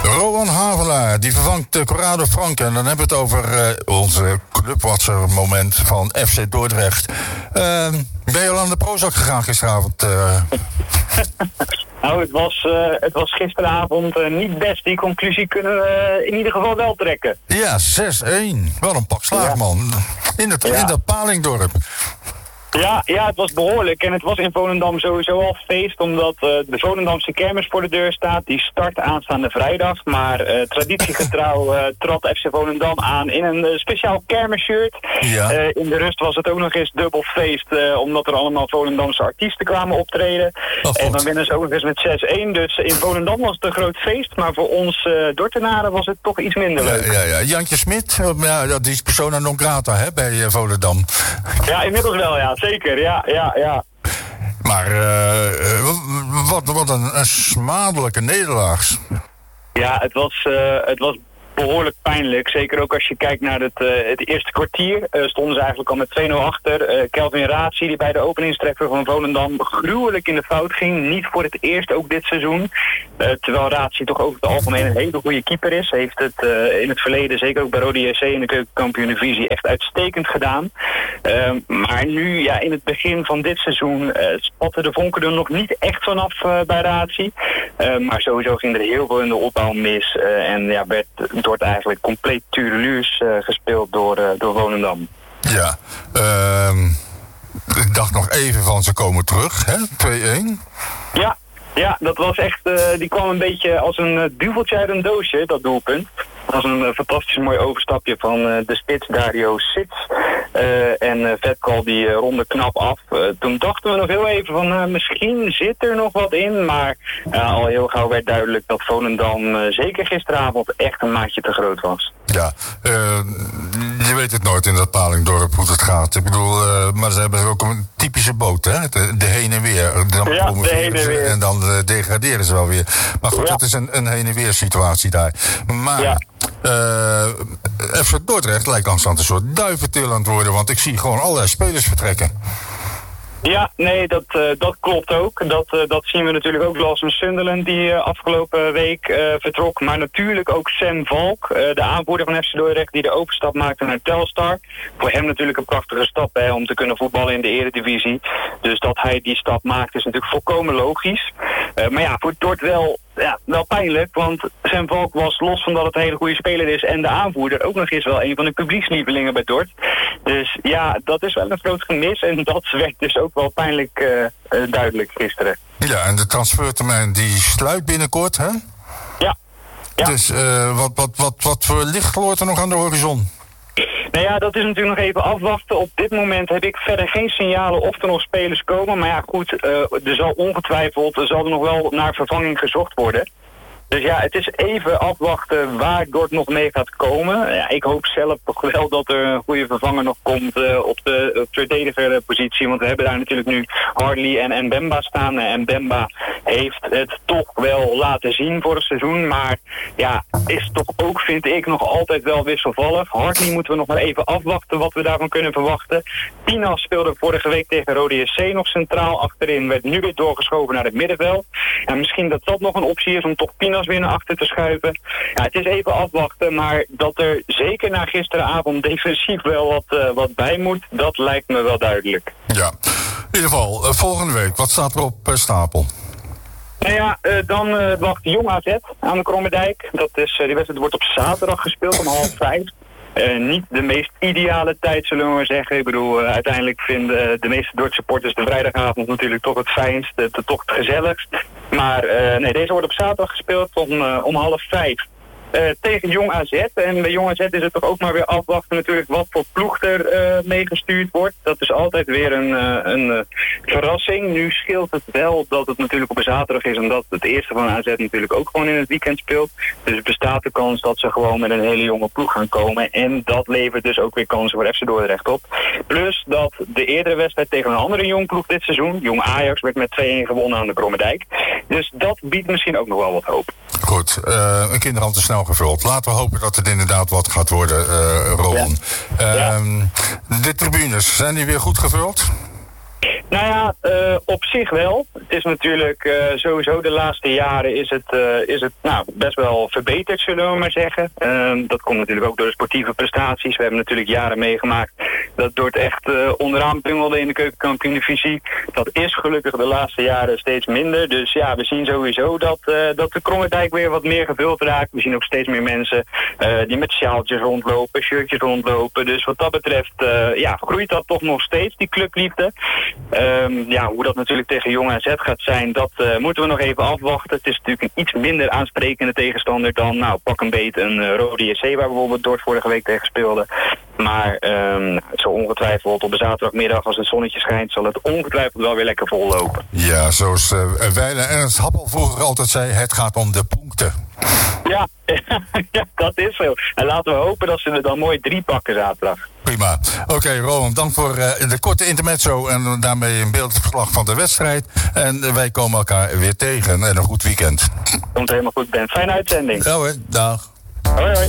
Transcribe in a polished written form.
Rowan Havelaar, die vervangt Corrado Franke. En dan hebben we het over onze clubwatcher-moment van FC Dordrecht. Ben je al aan de Prozac gegaan gisteravond? Nou, het was gisteravond niet best. Die conclusie kunnen we in ieder geval wel trekken. Ja, 6-1. Wat een pak slaag, man. In dat Palingdorp. Ja, het was behoorlijk. En het was in Volendam sowieso al feest, omdat de Volendamse kermis voor de deur staat. Die start aanstaande vrijdag. Maar traditiegetrouw trad FC Volendam aan in een speciaal kermisshirt. Ja. In de rust was het ook nog eens dubbel feest, omdat er allemaal Volendamse artiesten kwamen optreden. En dan winnen ze ook nog eens met 6-1. Dus in Volendam was het een groot feest. Maar voor ons Dordtenaren was het toch iets minder leuk. Ja. Jantje Smit, die is persona non grata hè, bij Volendam. Ja, inmiddels wel, ja. Zeker, ja. Maar wat een smadelijke nederlaag. Ja, het was behoorlijk pijnlijk. Zeker ook als je kijkt naar het eerste kwartier. Stonden ze eigenlijk al met 2-0 achter. Kelvin Raatsi, die bij de openingstreffer van Volendam gruwelijk in de fout ging. Niet voor het eerst ook dit seizoen. Terwijl Raatsi toch over het algemeen een hele goede keeper is. Heeft het in het verleden, zeker ook bij Rode JC in de keukenkampioen-divisie, echt uitstekend gedaan. Maar nu, ja, in het begin van dit seizoen spatten de vonken er nog niet echt vanaf bij Raatsi. Maar sowieso ging er heel veel in de opbouw mis. En ja, werd wordt eigenlijk compleet tureluurs gespeeld door Volendam. Ja, ik dacht nog even van ze komen terug, hè? 2-1. Ja, dat was echt, die kwam een beetje als een duveltje uit een doosje, dat doelpunt. Dat was een fantastisch mooi overstapje van de spits Dario Sits. En Vetkal die ronde knap af. Toen dachten we nog heel even van misschien zit er nog wat in. Maar al heel gauw werd duidelijk dat Volendam zeker gisteravond echt een maatje te groot was. Ja, je weet het nooit in dat Palingdorp hoe het gaat. Ik bedoel, maar ze hebben ook een typische boot, hè? De heen en weer. Dan de heen en weer. En dan degraderen ze wel weer. Maar goed, dat is een heen en weer situatie daar. Maar FC Dordrecht lijkt constant een soort duiventil aan het worden. Want ik zie gewoon allerlei spelers vertrekken. Ja, nee, dat klopt ook. Dat zien we natuurlijk ook. Lawson Sunderland die afgelopen week vertrok. Maar natuurlijk ook Sam Valk, de aanvoerder van FC Dordrecht, die de overstap maakte naar Telstar. Voor hem natuurlijk een prachtige stap om te kunnen voetballen in de eredivisie. Dus dat hij die stap maakt is natuurlijk volkomen logisch. Maar ja, voor Dort wel pijnlijk, want Sam Valk was, los van dat het een hele goede speler is en de aanvoerder, ook nog eens wel een van de publiekslievelingen bij Dort. Dus ja, dat is wel een groot gemis en dat werd dus ook wel pijnlijk duidelijk gisteren. Ja, en de transfertermijn die sluit binnenkort, hè? Ja. Dus wat voor licht gloort er nog aan de horizon? Nou ja, dat is natuurlijk nog even afwachten. Op dit moment heb ik verder geen signalen of er nog spelers komen. Maar ja, goed, er zal ongetwijfeld nog wel naar vervanging gezocht worden. Dus ja, het is even afwachten waar Dort nog mee gaat komen. Ja, ik hoop zelf toch wel dat er een goede vervanger nog komt op de verdedigerpositie. Want we hebben daar natuurlijk nu Hartley en Mbemba staan. En Mbemba heeft het toch wel laten zien voor het seizoen. Maar ja, is toch ook, vind ik, nog altijd wel wisselvallig. Hartley moeten we nog maar even afwachten wat we daarvan kunnen verwachten. Pinas speelde vorige week tegen Rode JC nog centraal achterin. Werd nu weer doorgeschoven naar het middenveld. En misschien dat nog een optie is om toch Pinas weer naar achter te schuiven. Ja, het is even afwachten, maar dat er zeker na gisteravond defensief wel wat bij moet, dat lijkt me wel duidelijk. Ja, in ieder geval, volgende week, wat staat er op stapel? Nou ja, dan wacht Jong AZ aan de Krommerdijk. Die wedstrijd wordt op zaterdag gespeeld om 16:30. Niet de meest ideale tijd, zullen we maar zeggen. Ik bedoel, uiteindelijk vinden de meeste Dordtse supporters de vrijdagavond natuurlijk toch het fijnst, toch het gezelligst. Maar nee, deze wordt op zaterdag gespeeld om 16:30. Tegen Jong AZ. En bij Jong AZ is het toch ook maar weer afwachten natuurlijk wat voor ploeg er meegestuurd wordt. Dat is altijd weer een verrassing. Nu scheelt het wel dat het natuurlijk op een zaterdag is, omdat het eerste van AZ natuurlijk ook gewoon in het weekend speelt. Dus bestaat de kans dat ze gewoon met een hele jonge ploeg gaan komen. En dat levert dus ook weer kansen voor FC Dordrecht op. Plus dat de eerdere wedstrijd tegen een andere jong ploeg dit seizoen, Jong Ajax, werd met 2-1 gewonnen aan de Krommerdijk. Dus dat biedt misschien ook nog wel wat hoop. Goed, een kinderhand te snel gevuld. Laten we hopen dat het inderdaad wat gaat worden, Rowan. De tribunes, zijn die weer goed gevuld? Nou ja, op zich wel. Het is natuurlijk sowieso de laatste jaren is het best wel verbeterd, zullen we maar zeggen. Dat komt natuurlijk ook door de sportieve prestaties. We hebben natuurlijk jaren meegemaakt dat Dordrecht echt onderaan bungelde in de keukenkampioen-divisie. Dat is gelukkig de laatste jaren steeds minder. Dus ja, we zien sowieso dat de Krommerdijk weer wat meer gevuld raakt. We zien ook steeds meer mensen die met sjaaltjes rondlopen, shirtjes rondlopen. Dus wat dat betreft groeit dat toch nog steeds, die clubliefde. Hoe dat natuurlijk tegen Jong AZ gaat zijn, dat moeten we nog even afwachten. Het is natuurlijk een iets minder aansprekende tegenstander dan, pak een beet een Rode JC, waar bijvoorbeeld Dort vorige week tegen speelde. Maar het zal ongetwijfeld op een zaterdagmiddag, als het zonnetje schijnt, zal het ongetwijfeld wel weer lekker vol lopen. Ja, zoals Wijlen Ernst Happel vroeger altijd zei, het gaat om de punten. Ja, dat is zo. En laten we hopen dat ze er dan mooi 3 pakken zaterdag. Prima. Oké, Roland, dank voor de korte intermezzo en daarmee een beeldverslag van de wedstrijd. En wij komen elkaar weer tegen. En een goed weekend. Komt helemaal goed, Ben. Fijne uitzending. Ja hoor, dag. Hoi, hoi.